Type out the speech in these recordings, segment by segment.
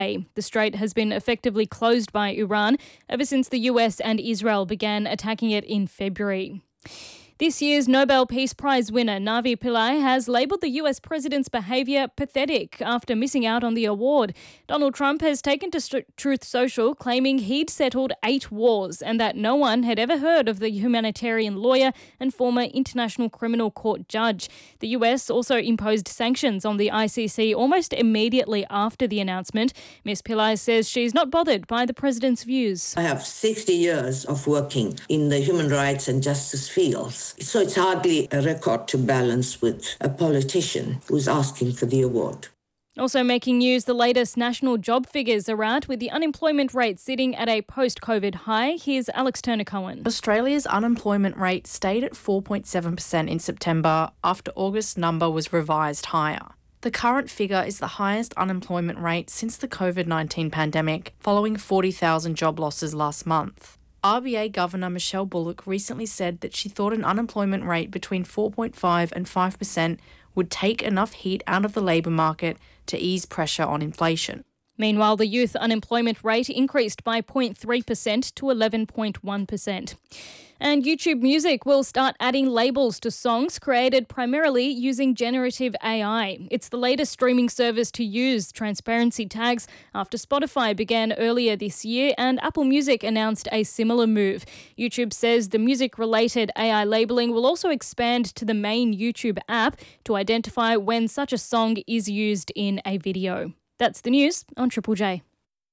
The strait has been effectively closed by Iran ever since the US and Israel began attacking it in February. This year's Nobel Peace Prize winner Navi Pillai has labelled the US president's behaviour pathetic after missing out on the award. Donald Trump has taken to Truth Social, claiming he'd settled 8 wars and that no one had ever heard of the humanitarian lawyer and former International Criminal Court judge. The US also imposed sanctions on the ICC almost immediately after the announcement. Ms. Pillai says she's not bothered by the president's views. I have 60 years of working in the human rights and justice fields. So it's hardly a record to balance with a politician who's asking for the award. Also making news, the latest national job figures are out, with the unemployment rate sitting at a post-COVID high. Here's Alex Turner-Cohen. Australia's unemployment rate stayed at 4.7% in September after August's number was revised higher. The current figure is the highest unemployment rate since the COVID-19 pandemic, following 40,000 job losses last month. RBA Governor Michelle Bullock recently said that she thought an unemployment rate between 4.5% and 5% would take enough heat out of the labour market to ease pressure on inflation. Meanwhile, the youth unemployment rate increased by 0.3% to 11.1%. And YouTube Music will start adding labels to songs created primarily using generative AI. It's the latest streaming service to use transparency tags after Spotify began earlier this year and Apple Music announced a similar move. YouTube says the music-related AI labelling will also expand to the main YouTube app to identify when such a song is used in a video. That's the news on Triple J.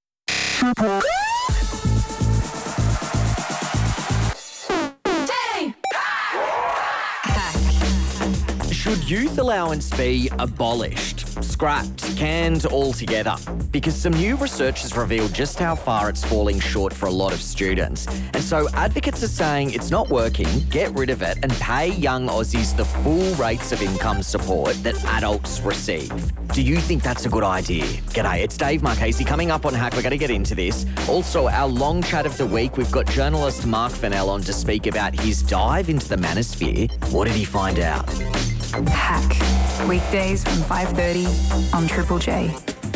Should youth allowance be abolished, scrapped, canned altogether? Because some new research has revealed just how far it's falling short for a lot of students. And so advocates are saying it's not working, get rid of it and pay young Aussies the full rates of income support that adults receive. Do you think that's a good idea? G'day, it's Dave Marchese. Coming up on Hack, we're going to get into this. Also, our long chat of the week, we've got journalist Mark Fennell on to speak about his dive into the manosphere. What did he find out? Hack. Weekdays from 5:30 on Triple J.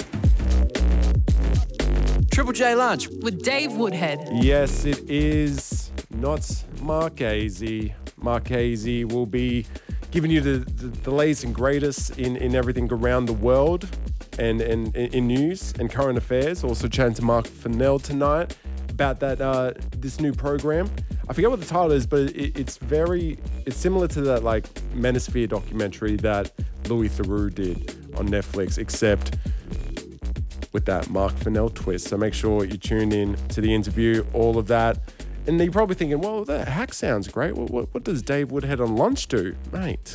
Triple J Lunch with Dave Woodhead. Yes, it is not Marchese. Marchese will be giving you the latest and greatest in everything around the world and in news and current affairs. Also chatting to Mark Fennell tonight about that this new program. I forget what the title is, but it's similar to that like Manosphere documentary that Louis Theroux did on Netflix, except with that Mark Fennell twist. So make sure you tune in to the interview, all of that. And you're probably thinking, well, that Hack sounds great. What does Dave Woodhead on lunch do? Mate,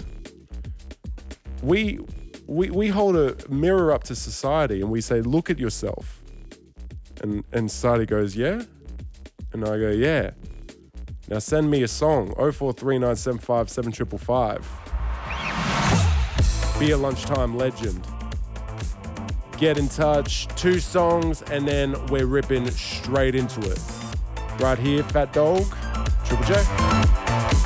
we hold a mirror up to society and we say, look at yourself. And society goes, yeah? And I go, yeah. Now send me a song, 043975 7555. Be a lunchtime legend. Get in touch, 2 songs, and then we're ripping straight into it. Right here, Fat Dog, Triple J.